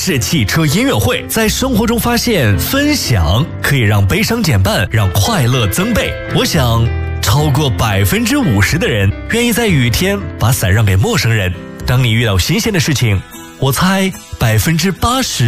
式汽车音乐会，在生活中发现分享可以让悲伤减半，让快乐增倍。我想，超过50%的人愿意在雨天把伞让给陌生人。当你遇到新鲜的事情，我猜80%